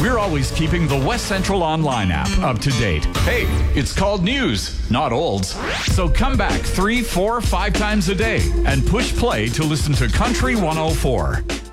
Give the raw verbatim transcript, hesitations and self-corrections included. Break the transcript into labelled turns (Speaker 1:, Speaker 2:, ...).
Speaker 1: we're always keeping the West Central Online app up to date. Hey, it's called news, not olds. So come back three, four, five times a day and push play to listen to Country one oh four.